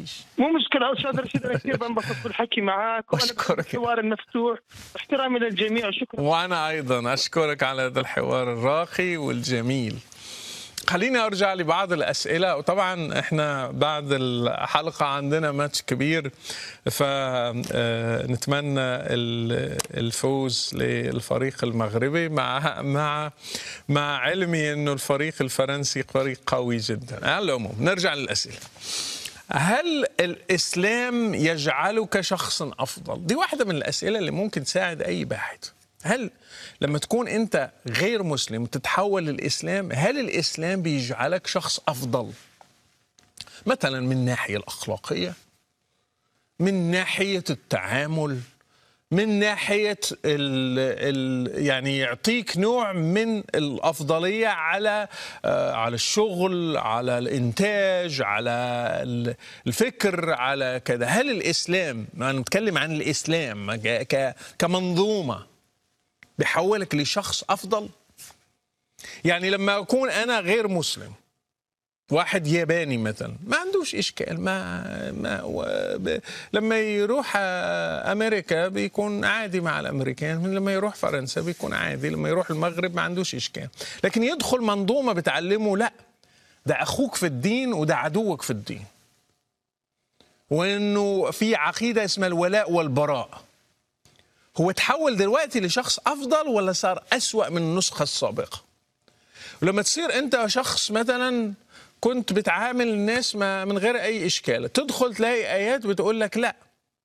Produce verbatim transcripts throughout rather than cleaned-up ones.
فيش. مو مشكلة أستاذ رشيد، أنا كثير بنبسط بالحكي معك، وأنا بحب أشكرك. الحوار المفتوح، احترامي للجميع، شكرا. وأنا أيضا أشكرك على هذا الحوار الراقي والجميل. خليني أرجع لبعض الأسئلة، وطبعا إحنا بعد الحلقة عندنا ماتش كبير، فنتمنى الفوز للفريق المغربي مع مع مع علمي إنه الفريق الفرنسي فريق قوي جدا. على العموم نرجع للأسئلة. هل الإسلام يجعلك شخصا أفضل؟ دي واحدة من الأسئلة اللي ممكن تساعد أي باحث. هل لما تكون أنت غير مسلم تتحول للإسلام، هل الإسلام بيجعلك شخص أفضل؟ مثلا من الناحية الأخلاقية، من ناحية التعامل، من ناحية ال ال يعني يعطيك نوع من الأفضلية على على الشغل، على الإنتاج، على الفكر، على كذا. هل الإسلام، أنا نتكلم عن الإسلام كمنظومة، بيحولك لشخص أفضل؟ يعني لما أكون أنا غير مسلم، واحد ياباني مثلا ما عندوش إشكال، ما, ما ب... لما يروح أمريكا بيكون عادي مع الأمريكان، لما يروح فرنسا بيكون عادي، لما يروح المغرب ما عندوش إشكال. لكن يدخل منظومة بتعلمه لا، ده أخوك في الدين وده عدوك في الدين، وإنه في عقيدة اسمها الولاء والبراء. هو تحول دلوقتي لشخص أفضل ولا صار أسوأ من النسخة السابقة؟ ولما تصير أنت شخص مثلا كنت بتعامل الناس من غير أي إشكال، تدخل تلاقي آيات بتقول لك لا،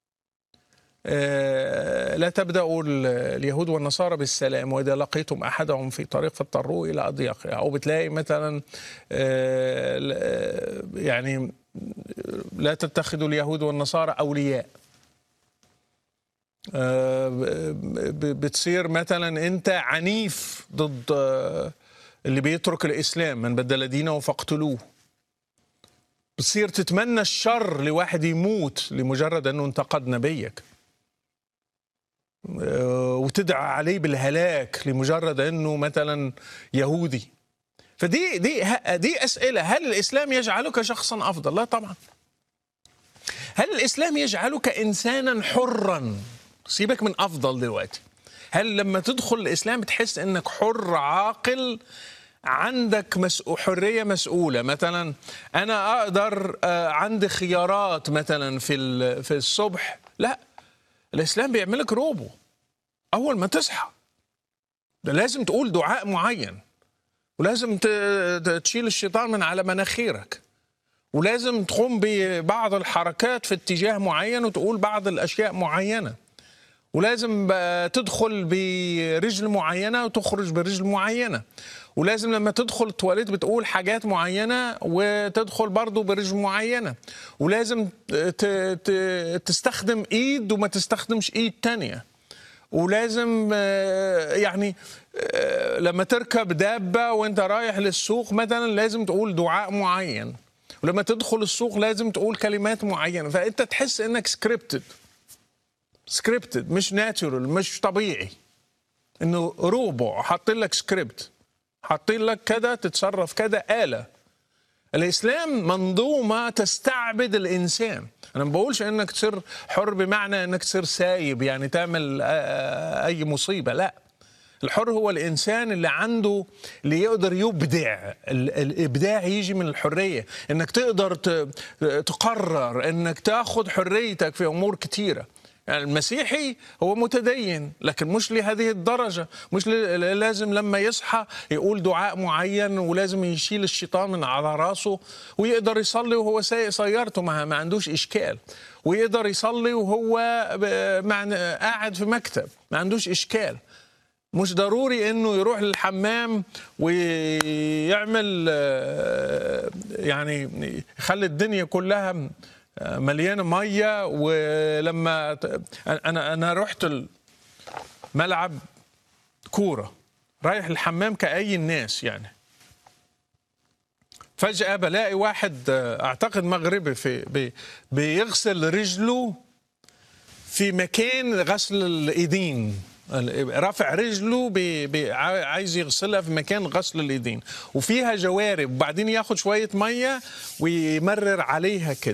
لا تبدأوا اليهود والنصارى بالسلام، وإذا لقيتم أحدهم في طريق فاضطروا إلى أضيقها. أو بتلاقي مثلا يعني لا تتخذوا اليهود والنصارى أولياء. بتصير مثلا أنت عنيف ضد اللي بيترك الإسلام، من بدل دينه فاقتلوه. بتصير تتمنى الشر لواحد يموت لمجرد أنه انتقد نبيك، وتدعى عليه بالهلاك لمجرد أنه مثلا يهودي. فدي دي دي أسئلة. هل الإسلام يجعلك شخصا أفضل؟ لا طبعا. هل الإسلام يجعلك إنسانا حرا؟ سيبك من أفضل دلوقتي. هل لما تدخل الإسلام بتحس أنك حر عاقل، عندك مسؤول حرية مسؤولة؟ مثلا أنا أقدر عندي خيارات مثلا في في الصبح. لا، الإسلام بيعملك روبو. أول ما تصحى ده لازم تقول دعاء معين، ولازم تشيل الشيطان من على مناخيرك، ولازم تقوم ببعض الحركات في اتجاه معين وتقول بعض الأشياء معينة، ولازم تدخل برجل معينة وتخرج برجل معينة، ولازم لما تدخل التواليت بتقول حاجات معينة وتدخل برضو برجل معينة، ولازم تستخدم ايد وما تستخدمش ايد تانية، ولازم يعني لما تركب دابة وانت رايح للسوق مثلا لازم تقول دعاء معين، ولما تدخل السوق لازم تقول كلمات معينة. فانت تحس انك سكريبتد سكريبتد مش ناتشورال، مش طبيعي، انه روبو حاطين لك سكريبت، حاطين لك كده تتصرف كده آلة. الإسلام منظومة تستعبد الإنسان. أنا ما بقولش إنك تصير حر بمعنى إنك تصير سايب يعني تعمل أي مصيبة، لا. الحر هو الإنسان اللي عنده، اللي يقدر يبدع. الإبداع يجي من الحرية، إنك تقدر تقرر، إنك تأخذ حريتك في أمور كتيرة. يعني المسيحي هو متدين لكن مش لهذه الدرجة، مش لازم لما يصحى يقول دعاء معين، ولازم يشيل الشيطان من على راسه، ويقدر يصلي وهو سايق سيارته ما, ما عندوش إشكال، ويقدر يصلي وهو قاعد في مكتب ما عندوش إشكال. مش ضروري انه يروح للحمام ويعمل يعني يخلي الدنيا كلها مليانه ميه. ولما انا انا رحت الملعب كوره رايح الحمام كأي الناس، يعني فجأة بلاقي واحد اعتقد مغربي في بيغسل رجله في مكان غسل الايدين، رافع رجله بي بي عايز يغسلها في مكان غسل الايدين وفيها جوارب، وبعدين ياخد شويه ميه ويمرر عليها كده.